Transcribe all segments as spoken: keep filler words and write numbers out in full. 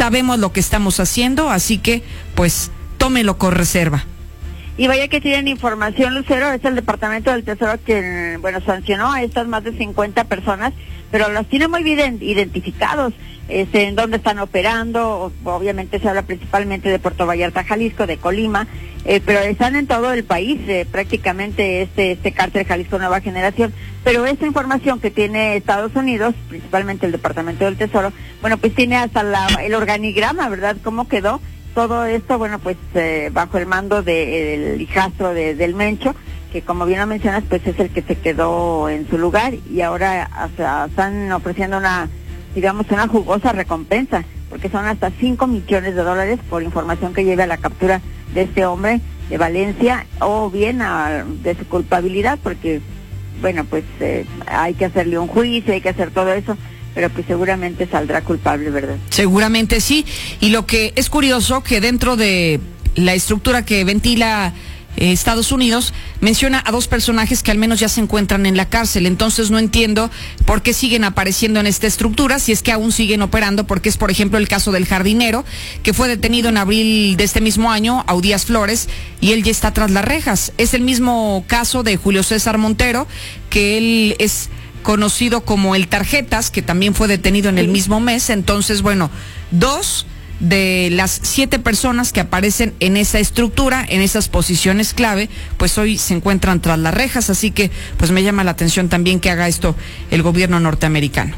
sabemos lo que estamos haciendo, así que pues tómelo con reserva. Y vaya que tienen información, Lucero, es el Departamento del Tesoro que, bueno, sancionó a estas más de cincuenta personas, pero los tiene muy bien identificados, este, en dónde están operando. Obviamente se habla principalmente de Puerto Vallarta, Jalisco, de Colima, eh, pero están en todo el país, eh, prácticamente este este cártel Jalisco Nueva Generación. Pero esa información que tiene Estados Unidos, principalmente el Departamento del Tesoro, bueno, pues tiene hasta la, el organigrama, ¿verdad? ¿Cómo quedó? Todo esto, bueno, pues eh, bajo el mando del de, hijastro de, del Mencho, que como bien lo mencionas, pues es el que se quedó en su lugar, y ahora hasta están ofreciendo una, digamos, una jugosa recompensa, porque son hasta cinco millones de dólares por información que lleve a la captura de este hombre de Valencia, o bien a, de su culpabilidad, porque, bueno, pues eh, hay que hacerle un juicio, hay que hacer todo eso, pero pues seguramente saldrá culpable, ¿verdad? Seguramente sí, y lo que es curioso que dentro de la estructura que ventila eh, Estados Unidos, menciona a dos personajes que al menos ya se encuentran en la cárcel. Entonces no entiendo por qué siguen apareciendo en esta estructura, si es que aún siguen operando, porque es por ejemplo el caso del jardinero, que fue detenido en abril de este mismo año, Audías Flores, y él ya está tras las rejas. Es el mismo caso de Julio César Montero, que él es conocido como el Tarjetas, que también fue detenido en el mismo mes. Entonces, bueno, dos de las siete personas que aparecen en esa estructura, en esas posiciones clave, pues hoy se encuentran tras las rejas, así que pues me llama la atención también que haga esto el gobierno norteamericano.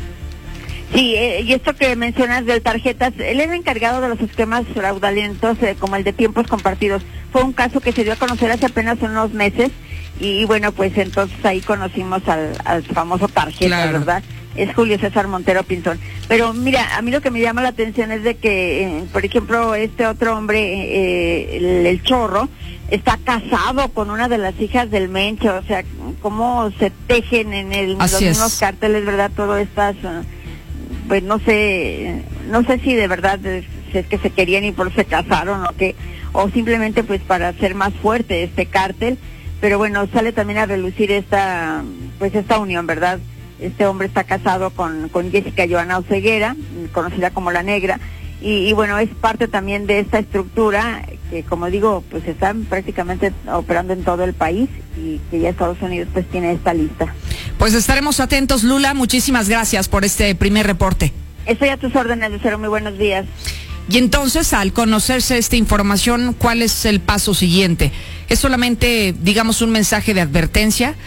Sí, eh, y esto que mencionas del Tarjetas, él era encargado de los esquemas fraudulentos, eh, como el de tiempos compartidos. Fue un caso que se dio a conocer hace apenas unos meses, y, y bueno, pues entonces ahí conocimos al, al famoso Tarjetas, claro, ¿verdad? Es Julio César Montero Pinzón. Pero mira, a mí lo que me llama la atención es de que, eh, por ejemplo, este otro hombre, eh, el, el Chorro, está casado con una de las hijas del Mencho. O sea, cómo se tejen en el, los mismos cárteles, ¿verdad? Todo estas... Uh, pues no sé, no sé si de verdad es, es que se querían y por eso se casaron o qué, o simplemente pues para hacer más fuerte este cártel, pero bueno, sale también a relucir esta, pues esta unión, ¿verdad? Este hombre está casado con, con Jessica Joana Oseguera, conocida como La Negra, y, y bueno, es parte también de esta estructura que, como digo, pues están prácticamente operando en todo el país, y que ya Estados Unidos pues tiene esta lista. Pues estaremos atentos, Lula, muchísimas gracias por este primer reporte. Estoy a tus órdenes, Lucero, muy buenos días. Y entonces, al conocerse esta información, ¿cuál es el paso siguiente? Es solamente, digamos, un mensaje de advertencia,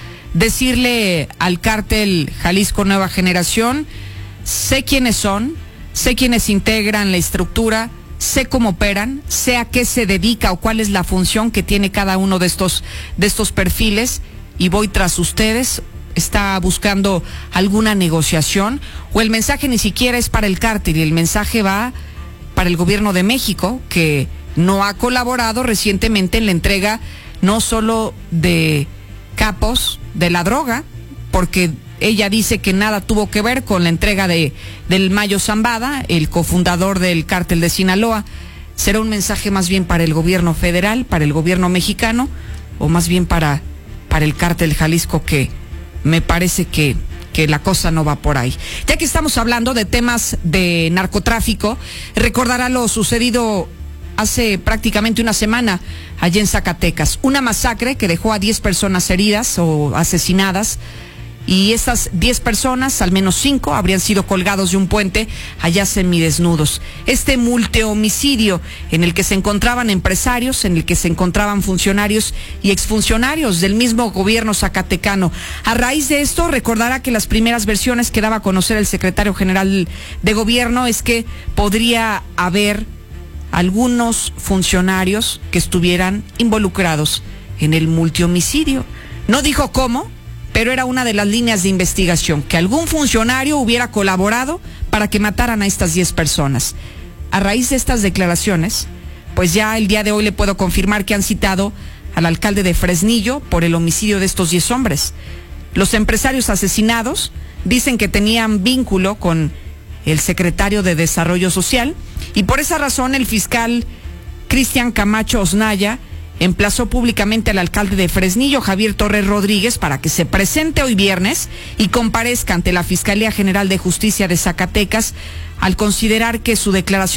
decirle al cártel Jalisco Nueva Generación: sé quiénes son, sé quiénes integran la estructura, sé cómo operan, sé a qué se dedica o cuál es la función que tiene cada uno de estos, de estos perfiles, y voy tras ustedes. Está buscando alguna negociación, o el mensaje ni siquiera es para el cártel, y el mensaje va para el gobierno de México, que no ha colaborado recientemente en la entrega no solo de capos de la droga, porque ella dice que nada tuvo que ver con la entrega de del Mayo Zambada, el cofundador del cártel de Sinaloa. ¿Será un mensaje más bien para el gobierno federal, para el gobierno mexicano, o más bien para, para el cártel Jalisco, que me parece que, que la cosa no va por ahí? Ya que estamos hablando de temas de narcotráfico, recordará lo sucedido hace prácticamente una semana allá en Zacatecas. Una masacre que dejó a diez personas heridas o asesinadas, y estas diez personas, al menos cinco, habrían sido colgados de un puente allá semidesnudos. Este multihomicidio en el que se encontraban empresarios, en el que se encontraban funcionarios y exfuncionarios del mismo gobierno zacatecano. A raíz de esto, recordará que las primeras versiones que daba a conocer el secretario general de gobierno es que podría haber algunos funcionarios que estuvieran involucrados en el multihomicidio. No dijo cómo, pero era una de las líneas de investigación, que algún funcionario hubiera colaborado para que mataran a estas diez personas. A raíz de estas declaraciones, pues ya el día de hoy le puedo confirmar que han citado al alcalde de Fresnillo por el homicidio de estos diez hombres. Los empresarios asesinados dicen que tenían vínculo con el secretario de Desarrollo Social, y por esa razón el fiscal Cristian Camacho Osnaya emplazó públicamente al alcalde de Fresnillo, Javier Torres Rodríguez, para que se presente hoy viernes y comparezca ante la Fiscalía General de Justicia de Zacatecas, al considerar que su declaración